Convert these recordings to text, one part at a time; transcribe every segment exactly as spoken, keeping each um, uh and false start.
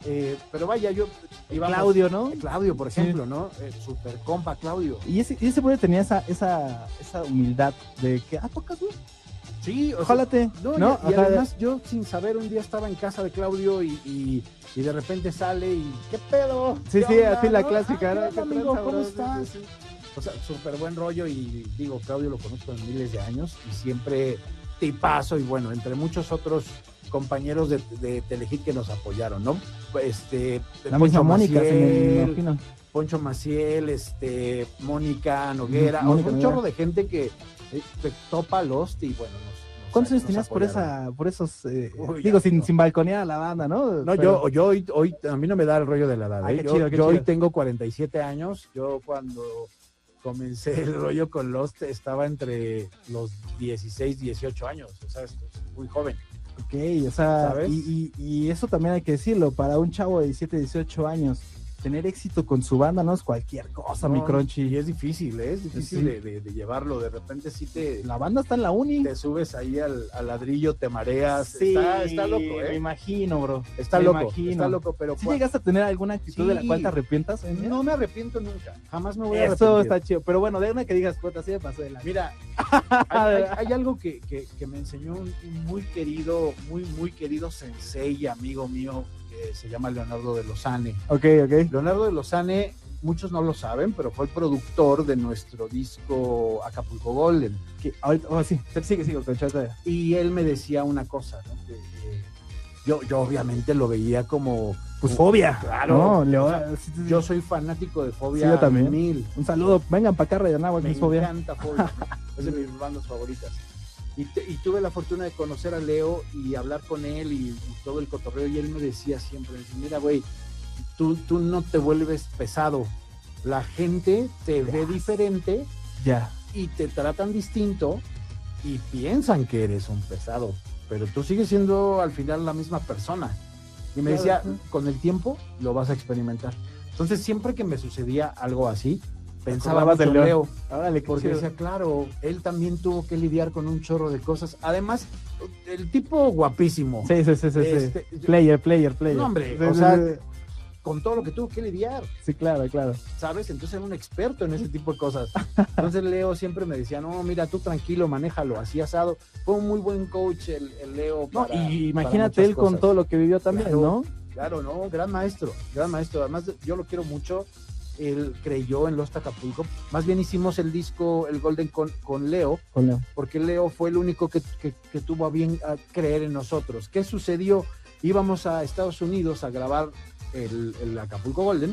Eh, pero vaya, yo... Íbamos, Claudio, ¿no? Claudio, por ejemplo, Sí. ¿no? Eh, super compa Claudio. Y ese, y ese güey tenía esa, esa, esa humildad de que, ah, tocas, güey. Sí, o sea, Jálate, no, ¿no? Y, y Ajá. además yo sin saber un día estaba en casa de Claudio y, y, y de repente sale y ¿qué pedo? Sí, ¿Qué sí, onda, así la no? clásica, Ah, ¿no? ¿qué onda, ¿Qué amigo? tranza, ¿Cómo bro? estás? Sí, sí. O sea, súper buen rollo y digo, Claudio lo conozco en miles de años y siempre tipazo y bueno, entre muchos otros compañeros de, de Telehit que nos apoyaron, ¿no? Este, La misma Mónica, se me Maciel, imagino. Poncho Maciel, este, Mónica Noguera, Ujú, Mónica o sea, un Noguera. chorro de gente que, eh, que topa Lost y bueno, nos, nos- ¿Cuántos años nos tenías por apoyaron. esa, por esos, eh, Uy, digo, ya, sin, no. sin balconear a la banda, ¿no? No, Pero- yo, yo hoy, hoy, a mí no me da el rollo de la edad, Ah, ¿eh? qué Yo, chido, qué yo hoy chido. tengo cuarenta y siete años, yo cuando comencé el rollo con Lost estaba entre los dieciséis, dieciocho años, o sea, es muy joven. Ok, o sea, ¿Sabes? y, y, y eso también hay que decirlo, para un chavo de diecisiete, dieciocho años, tener éxito con su banda no es cualquier cosa, mi No, Crunchy. Y es difícil, ¿eh? es difícil Sí. de, de- de llevarlo, de repente sí te, La banda está en la uni. te subes ahí al, al ladrillo, te mareas, Sí, está, está loco, me ¿eh? imagino, bro. Está me loco, imagino. está loco, pero ¿Sí cua- llegaste a tener alguna actitud de la Sí. cual te arrepientas? hoy en día? no me arrepiento nunca, jamás me voy a Eso arrepentir. está chido, pero bueno, de una que digas, puta, así me pasó de la... Mira, hay, hay- hay algo que, que- que me enseñó un, un muy querido, muy, muy querido sensei y amigo mío que se llama Leonardo de Lozane. Ok, ok. Leonardo de Lozane, muchos no lo saben, pero fue el productor de nuestro disco Acapulco Golden. Que ahorita, oh, sí, sigue, sigue, con chata. Y él me decía una cosa, ¿no? Que, que yo, yo obviamente lo veía como... Pues fobia. Claro. No, Leo, O sea, sí, sí, sí. Yo soy fanático de Fobia Sí, yo también. mil. Un saludo, vengan para acá, Rayanagua, que Me es fobia. encanta Fobia. Es de mis bandas favoritas. Y, te- y tuve la fortuna de conocer a Leo y hablar con él y, y todo el cotorreo. Y él me decía siempre, me decía, mira, güey, tú, tú no te vuelves pesado. La gente te ve diferente Ya. y te tratan distinto y piensan que eres un pesado. Pero tú sigues siendo al final la misma persona. Y me decía, Claro. con el tiempo lo vas a experimentar. Entonces, siempre que me sucedía algo así, pensaba acordabas mucho del en Leo. Leo. Órale, qué Porque chido. decía, claro, él también tuvo que lidiar con un chorro de cosas. Además, el tipo guapísimo. Sí, sí, sí, sí. Este, sí. Player, player, player. No, hombre, Sí, o sí, sea, sí. con todo lo que tuvo que lidiar, Sí, claro, claro. ¿sabes? Entonces era un experto en ese tipo de cosas. Entonces Leo siempre me decía, no, mira, tú tranquilo, manéjalo, así asado. Fue un muy buen coach el, el Leo. No, para- y para imagínate muchas él con cosas. todo lo que vivió también, Claro. ¿no? Claro, no, gran maestro, gran maestro. Además, yo lo quiero mucho. Él creyó en Lost Acapulco. Más bien hicimos el disco, el Golden con, con Leo, Con Leo. porque Leo fue el único que, que, que tuvo a bien a creer en nosotros. ¿Qué sucedió? Íbamos a Estados Unidos a grabar el, el Acapulco Golden.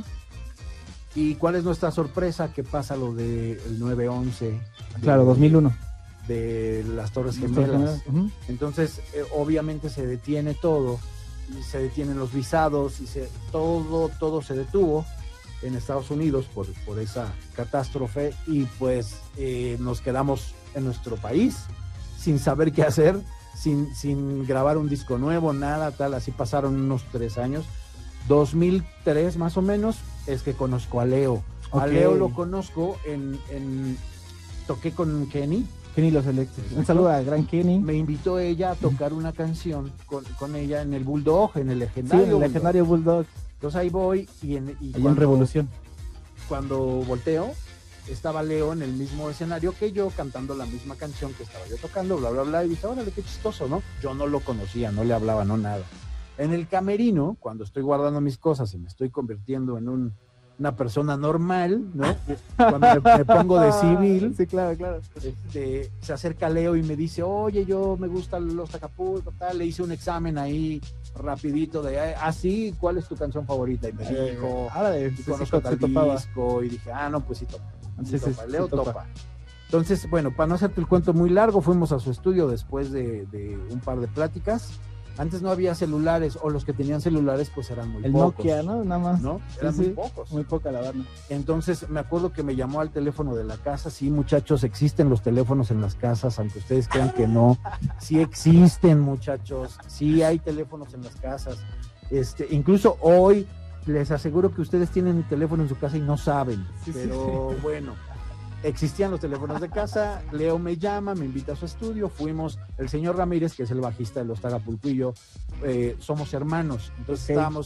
¿Y cuál es nuestra sorpresa? Que pasa lo del nueve once. Claro, dos mil uno. De las Torres Torres Gemelas. Gemelas, ujú. Entonces, eh, obviamente se detiene todo, y se detienen los visados, y se, todo, todo se detuvo en Estados Unidos por, por esa catástrofe, y pues eh, nos quedamos en nuestro país sin saber qué hacer, sin, sin grabar un disco nuevo, nada, tal, así pasaron unos tres años. dos mil tres más o menos es que conozco a Leo. A Ok. Leo lo conozco en, en toqué con Kenny. Kenny Los Electric. Un saludo a Gran Kenny. Me invitó ella a tocar una canción con, con ella en el Bulldog, en el Sí, legendario. el Bulldog. legendario Bulldog. Entonces ahí voy y, en, y Ahí en cuando, Revolución. cuando volteo, estaba Leo en el mismo escenario que yo, cantando la misma canción que estaba yo tocando, bla, bla, bla, y dije, órale, qué chistoso, ¿no? Yo no lo conocía, no le hablaba, no nada. En el camerino, cuando estoy guardando mis cosas y me estoy convirtiendo en un, una persona normal, ¿no? Cuando me, me pongo de civil, Sí, claro, claro. este, se acerca Leo y me dice, oye, yo me gustan los Acapulco, tal, le hice un examen ahí rapidito de, ah, sí, ¿cuál es tu canción favorita? Y me dijo, Ahora de y sí, conozco sí, tal sí, topaba. disco, y dije, ah, no, pues sí topa, sí Sí, sí, topa, sí, Leo topa. topa. Entonces, bueno, para no hacerte el cuento muy largo, fuimos a su estudio después de, de un par de pláticas. Antes no había celulares, o los que tenían celulares pues eran muy El pocos. Nokia, ¿no? Nada más. ¿no? Eran Sí, muy sí. pocos. Muy poca la banda. Entonces me acuerdo que me llamó al teléfono de la casa. Sí, muchachos, existen los teléfonos en las casas, aunque ustedes crean que no. Sí existen, muchachos. Sí hay teléfonos en las casas. Este, incluso hoy les aseguro que ustedes tienen un teléfono en su casa y no saben. Sí, sí, pero bueno, existían los teléfonos de casa. Leo me llama, me invita a su estudio. Fuimos, el señor Ramírez, que es el bajista de los Tagapulco, y yo, eh, somos hermanos. Entonces Ok. estábamos